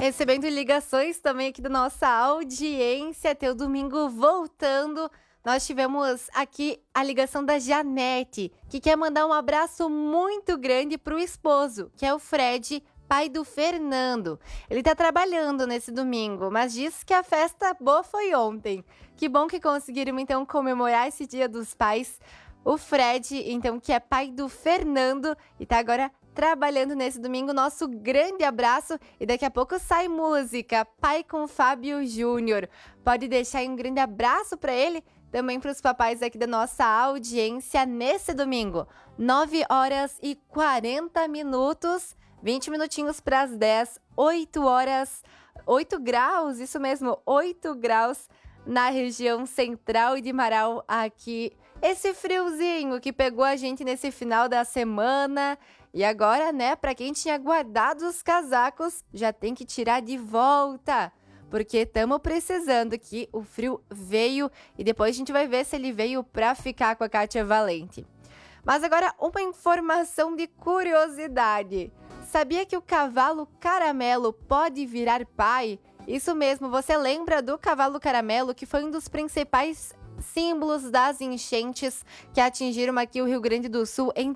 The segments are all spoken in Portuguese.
Recebendo ligações também aqui da nossa audiência, teu domingo voltando. Nós tivemos aqui a ligação da Janete, que quer mandar um abraço muito grande para o esposo, que é o Fred, pai do Fernando. Ele está trabalhando nesse domingo, mas diz que a festa boa foi ontem. Que bom que conseguiram então comemorar esse Dia dos Pais. O Fred, então, que é pai do Fernando e está agora trabalhando nesse domingo. Nosso grande abraço e daqui a pouco sai música Pai com Fábio Júnior. Pode deixar aí um grande abraço para ele, também para os papais aqui da nossa audiência nesse domingo. 9 horas e 40 minutos, 20 minutinhos para as 10, 8 horas, 8 graus, isso mesmo, 8 graus na região central de Marau aqui. Esse friozinho que pegou a gente nesse final da semana. E agora, né, para quem tinha guardado os casacos, já tem que tirar de volta. Porque estamos precisando que o frio veio e depois a gente vai ver se ele veio para ficar com a Kátia Valente. Mas agora uma informação de curiosidade. Sabia que o cavalo caramelo pode virar pai? Isso mesmo, você lembra do cavalo caramelo, que foi um dos principais símbolos das enchentes que atingiram aqui o Rio Grande do Sul em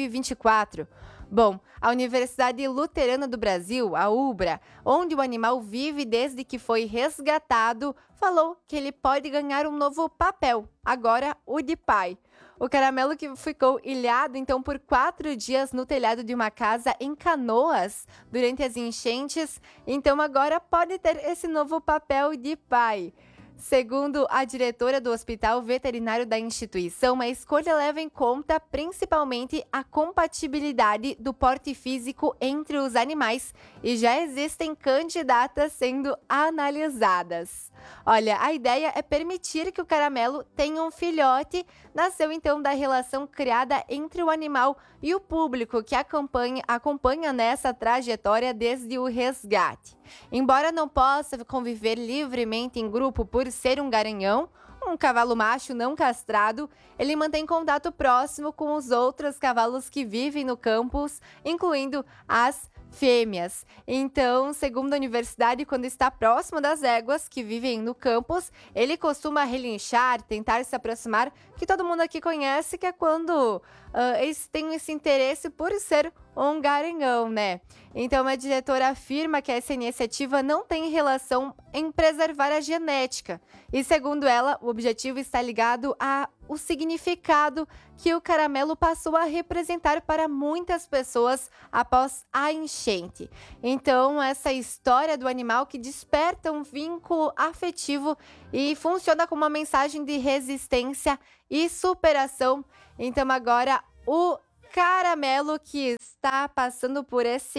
2024. Bom, a Universidade Luterana do Brasil, a UBRA, onde o animal vive desde que foi resgatado, falou que ele pode ganhar um novo papel, agora o de pai. O caramelo que ficou ilhado, então, por 4 dias no telhado de uma casa em Canoas, durante as enchentes, então agora pode ter esse novo papel de pai. Segundo a diretora do Hospital Veterinário da instituição, a escolha leva em conta principalmente a compatibilidade do porte físico entre os animais e já existem candidatas sendo analisadas. Olha, a ideia é permitir que o caramelo tenha um filhote. Nasceu então da relação criada entre o animal e o público que acompanha nessa trajetória desde o resgate. Embora não possa conviver livremente em grupo por ser um garanhão, um cavalo macho não castrado, ele mantém contato próximo com os outros cavalos que vivem no campus, incluindo as fêmeas. Então, segundo a universidade, quando está próximo das éguas que vivem no campus, ele costuma relinchar, tentar se aproximar, que todo mundo aqui conhece, que é quando eles têm esse interesse por ser um garanhão, né? Então, a diretora afirma que essa iniciativa não tem relação em preservar a genética. E, segundo ela, o objetivo está ligado ao significado que o caramelo passou a representar para muitas pessoas após a enchente. Então, essa história do animal que desperta um vínculo afetivo e funciona como uma mensagem de resistência e superação. Então, agora, o caramelo que está passando por essa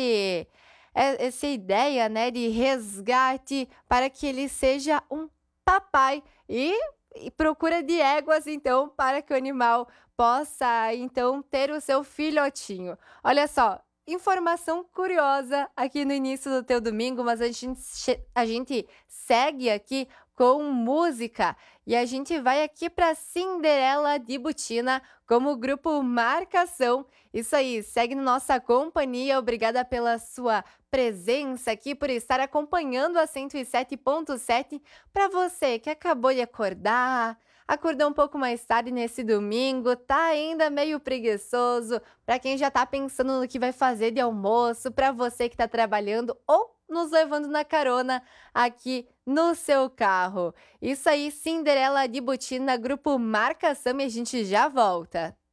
ideia, né, de resgate para que ele seja um papai e procura de éguas, então, para que o animal possa, então, ter o seu filhotinho. Olha só, informação curiosa aqui no início do teu domingo, mas a gente segue aqui com música e a gente vai aqui para Cinderela de Botina como grupo Marcação. Isso aí, segue na nossa companhia. Obrigada pela sua presença aqui, por estar acompanhando a 107.7. Para você que acabou de acordou um pouco mais tarde nesse domingo, tá ainda meio preguiçoso, para quem já tá pensando no que vai fazer de almoço, para você que tá trabalhando ou nos levando na carona aqui no seu carro. Isso aí, Cinderela de Botina, grupo Marcação, e a gente já volta.